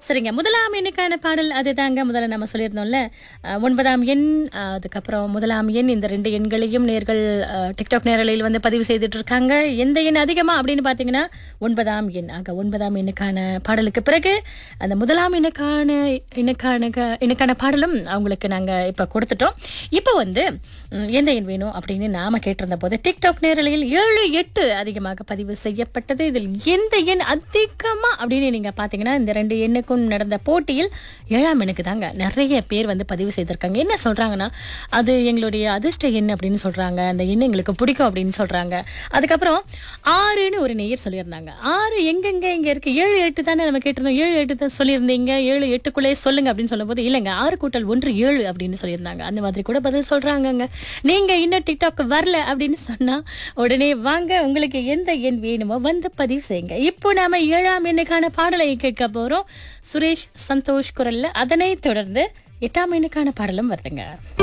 சரிங்க. முதலாம் எண்ணுக்கான பாடல் அதுதாங்க. முதல்ல நம்ம சொல்லியிருந்தோம்ல. 9ஆம் எண், அதுக்கப்புறம் முதலாம் எண், இந்த 2 எண்களையும் நேர்கள் டிக்டாக் நேரலையில் வந்து பதிவு செய்துட்டு இருக்காங்க. எந்த எண் அதிகமா அப்படின்னு பார்த்தீங்கன்னா 9ஆம் எண். ஆக 9ஆம் எண்ணுக்கான பாடலுக்கு பிறகு அந்த முதலாம் எண்ணுக்கான பாடலும் அவங்களுக்கு நாங்க இப்ப கொடுத்துட்டோம். இப்போ வந்து எந்த எண் வேணும் அப்படின்னு நாம கேட்டிருந்த போது டிக்டாக் நேரலையில் 7, 8 அதிகமாக பதிவு செய்யப்பட்டது. இதில் எந்த எண் அதிகமா அப்படின்னு நீங்க பாத்தீங்கன்னா இந்த 2 எண்ணுக்கும் நடந்த போட்டியில் 7ஆம் எண்ணுக்கு தாங்க நிறைய பேர் வந்து பதிவு செய்திருக்காங்க. என்ன சொல்றாங்கன்னா, அது எங்களுடைய அதிர்ஷ்ட எண் அப்படின்னு சொல்றாங்க, அந்த எண் எங்களுக்கு பிடிக்கும் அப்படின்னு சொல்றாங்க. அதுக்கப்புறம் 6ன்னு ஒரு நேயர் சொல்லியிருந்தாங்க. 6 எங்கெங்க இங்க இருக்கு, 7, 8 தானே நம்ம கேட்டிருந்தோம், 7, 8 தான் சொல்லியிருந்தீங்க, 7, 8க்குள்ளே சொல்லுங்க அப்படின்னு சொல்லும்போது இல்லைங்க 6 கூட்டல் 1 7 அப்படின்னு சொல்லியிருந்தாங்க. அந்த மாதிரி கூட பதில் சொல்றாங்கங்க. நீங்க இன்னும் டிக்டாக் வரல அப்படின்னு சொன்னா உடனே வாங்க, உங்களுக்கு எந்த எண் வேணுமோ வந்து பதிவு செய்யுங்க. இப்போ நாம 7ஆம் எண்ணுக்கான பாடலை கேட்க போறோம். சுரேஷ் சந்தோஷ் குரல்ல. அதனை தொடர்ந்து 8ஆம் எண்ணுக்கான பாடலும் வருதுங்க.